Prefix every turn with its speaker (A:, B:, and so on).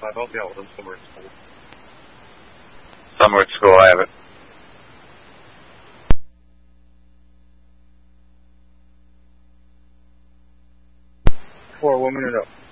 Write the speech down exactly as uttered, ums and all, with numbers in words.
A: I've all dealt with them somewhere at school.
B: Somewhere at school, I have it.
A: For a woman or no?